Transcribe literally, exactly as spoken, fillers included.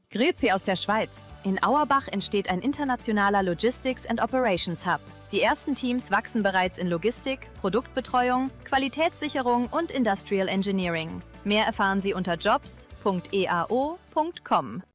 Grüezi aus der Schweiz. In Auerbach entsteht ein internationaler Logistics and Operations Hub. Die ersten Teams wachsen bereits in Logistik, Produktbetreuung, Qualitätssicherung und Industrial Engineering. Mehr erfahren Sie unter jobs punkt e a o punkt com.